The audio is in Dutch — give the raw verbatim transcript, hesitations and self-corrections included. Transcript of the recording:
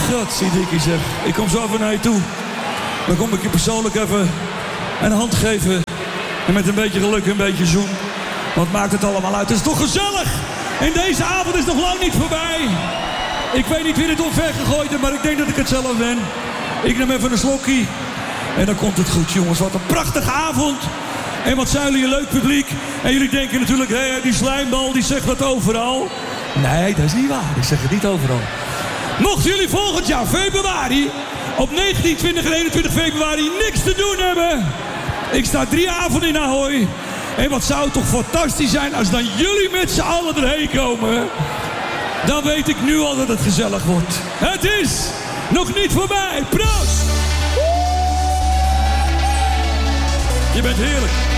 God, zie Dikkie zeg. Ik kom zo even naar je toe. Dan kom ik je persoonlijk even een hand geven. En met een beetje geluk een beetje zoen. Wat maakt het allemaal uit? Het is toch gezellig? En deze avond is nog lang niet voorbij. Ik weet niet wie dit omver gegooid heeft, maar ik denk dat ik het zelf ben. Ik neem even een slokje. En dan komt het goed, jongens. Wat een prachtige avond. En wat zijn jullie een leuk publiek. En jullie denken natuurlijk, hé, hey, die slijmbal die zegt dat overal. Nee, dat is niet waar. Ik zeg het niet overal. Mochten jullie volgend jaar februari, op negentien, twintig en eenentwintig februari niks te doen hebben. Ik sta drie avonden in Ahoy. En wat zou het toch fantastisch zijn als dan jullie met z'n allen erheen komen. Dan weet ik nu al dat het gezellig wordt. Het is nog niet voorbij. Proost! Je bent heerlijk.